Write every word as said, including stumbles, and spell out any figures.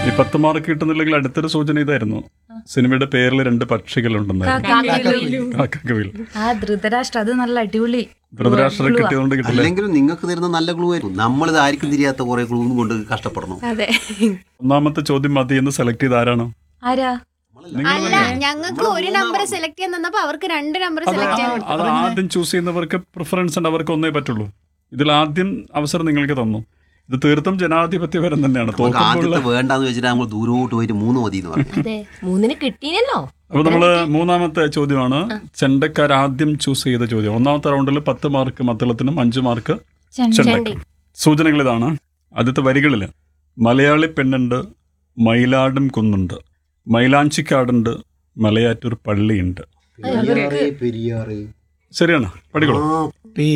ഈ പത്ത് മാർക്ക് കിട്ടുന്നില്ലെങ്കിൽ അടുത്തൊരു സൂചന ഇതായിരുന്നു, സിനിമയുടെ പേരിൽ രണ്ട് പക്ഷികളുണ്ടെന്നായിരുന്നു. ആ ധൃതരാഷ്ട്ര അത് നല്ല അടിപൊളി ധൃതരാഷ്ട്രം കിട്ടിയതുകൊണ്ട് കിട്ടില്ല. അല്ലെങ്കിലും നിങ്ങൾക്ക് തരുന്ന നല്ല ക്ലൂ ആയിരുന്നു. നമ്മളിത് ആർക്കും തിരിയാത്ത കുറെ ക്ലൂ കൊണ്ട് കഷ്ടപ്പെടണം. അതെ. ഒന്നാമത്തെ ചോദ്യം മതി എന്ന് സെലക്ട് ചെയ്ത് ആരാണ്? ആരാ? അല്ല, ഞങ്ങൾക്ക് ഒരു നമ്പർ സെലക്ട് ചെയ്യാൻ തന്നപ്പോ അവർക്ക് രണ്ട് നമ്പർ സെലക്ട് ചെയ്യാൻ. അത് ആദ്യം ചൂസ് ചെയ്യുന്നവർക്ക് പ്രിഫറൻസ് ഉണ്ട്, അവർക്ക് ഒന്നേ പറ്റുള്ളൂ. ഇതിൽ ആദ്യം അവസരം നിങ്ങൾക്ക് തന്നു. ഇത് തീർത്തും ജനാധിപത്യപരം തന്നെയാണ്. ആദ്യത്തെ വേണ്ടാന്ന് വെച്ചിട്ട് നമ്മൾ ദൂരോട്ട് പോയിട്ട് മൂന്ന് മതി എന്ന് പറഞ്ഞു. മൂന്നിന് കിട്ടിയല്ലോ. അപ്പൊ നമ്മള് മൂന്നാമത്തെ ചോദ്യമാണ് ചെണ്ടക്കാർ ആദ്യം ചൂസ് ചെയ്ത ചോദ്യം. ഒന്നാമത്തെ റൗണ്ടിൽ പത്ത് മാർക്ക് മദ്ദളത്തിനും അഞ്ചു മാർക്ക് ചെണ്ടയ്ക്കും. സൂചനകൾ ഇതാണ്. ആദ്യത്തെ വരികളില് മലയാളി പെണ്ണുണ്ട്, മയിലാടും കുന്നുണ്ട്, മൈലാഞ്ചിക്കാടുണ്ട്, മലയാറ്റൂർ പള്ളിയുണ്ട്. പെരിയാറ്. ശരിയാണ്, പഠിക്കോളൂ.